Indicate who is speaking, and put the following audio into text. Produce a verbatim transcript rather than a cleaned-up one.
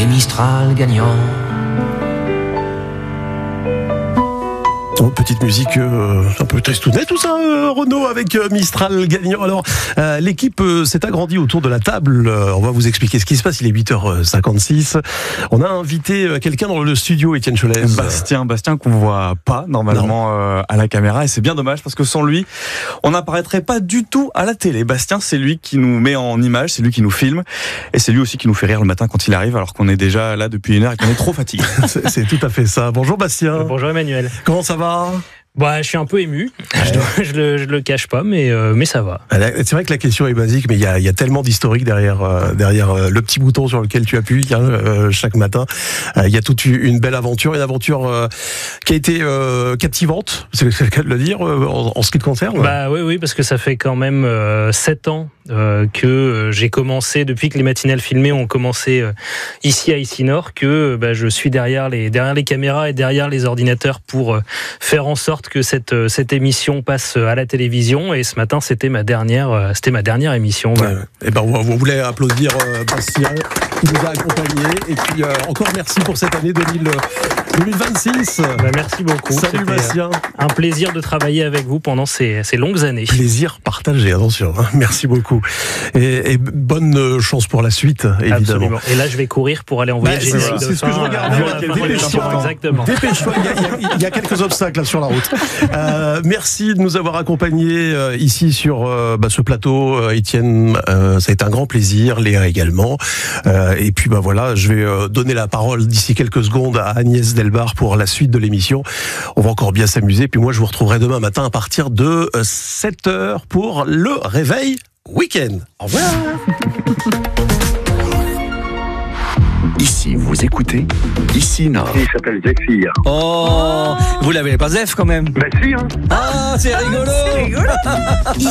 Speaker 1: et Mistral gagnant.
Speaker 2: Oh, petite musique euh, un peu tristounet tout ça, euh, Renaud, avec euh, Mistral gagnant. Alors, euh, l'équipe euh, s'est agrandie autour de la table. Euh, on va vous expliquer ce qui se passe. Il est huit heures cinquante-six. On a invité euh, quelqu'un dans le studio, Étienne Cholez.
Speaker 3: Bastien, Bastien qu'on voit pas normalement euh, à la caméra, et c'est bien dommage parce que sans lui, on n'apparaîtrait pas du tout à la télé. Bastien, c'est lui qui nous met en image, c'est lui qui nous filme, et c'est lui aussi qui nous fait rire le matin quand il arrive, alors qu'on est déjà là depuis une heure et qu'on est trop fatigué.
Speaker 2: c'est, c'est tout à fait ça. Bonjour Bastien.
Speaker 4: Bonjour Emmanuel.
Speaker 2: Comment ça va ?
Speaker 4: Bah, je suis un peu ému, ouais. je, dois, je, le, je le cache pas, mais, euh, mais ça va.
Speaker 2: C'est vrai que la question est basique, mais il y a, il y a tellement d'historique derrière, euh, derrière euh, le petit bouton sur lequel tu appuies hein, euh, chaque matin. Euh, il y a toute une belle aventure, une aventure euh, qui a été euh, captivante, c'est le cas de le dire, euh, en, en ce qui te concerne.
Speaker 4: Bah oui, oui, parce que ça fait quand même euh, sept ans euh, que euh, j'ai commencé, depuis que les matinales filmées ont commencé euh, ici à Ici Nord, que bah, je suis derrière les, derrière les caméras et derrière les ordinateurs pour euh, faire en sorte que cette, cette émission passe à la télévision, et ce matin c'était ma dernière, c'était ma dernière émission.
Speaker 2: Ouais. Et ben on, on voulait applaudir euh, Bastien qui nous a accompagnés, et puis euh, encore merci pour cette année deux mille vingt-six.
Speaker 4: Bah, merci beaucoup.
Speaker 2: Salut
Speaker 4: c'était
Speaker 2: Bastien.
Speaker 4: Un plaisir de travailler avec vous pendant ces, ces longues années.
Speaker 2: Plaisir partagé, attention. Hein. Merci beaucoup. Et, et bonne chance pour la suite, évidemment.
Speaker 4: Absolument. Et là je vais courir pour aller envoyer
Speaker 2: bah,
Speaker 4: le générique
Speaker 2: c'est,
Speaker 4: de
Speaker 2: c'est ce que je regardais.
Speaker 4: Dépêche-toi. Exactement.
Speaker 2: Dépêche-toi. Il y, a, il y a quelques obstacles là sur la route. Euh, merci de nous avoir accompagnés euh, ici sur euh, bah, ce plateau, euh, Étienne. Euh, ça a été un grand plaisir, Léa également. Euh, et puis bah voilà, je vais euh, donner la parole d'ici quelques secondes à Agnès Delbar pour la suite de l'émission. On va encore bien s'amuser. Puis moi, je vous retrouverai demain matin à partir de euh, sept heures pour le réveil week-end. Au revoir.
Speaker 5: Ici, vous écoutez Ici Nord.
Speaker 6: Il s'appelle Zephyr.
Speaker 7: Oh, vous l'avez pas Zef quand même?
Speaker 6: Bah si, hein.
Speaker 7: Ah, c'est rigolo.
Speaker 8: C'est rigolo.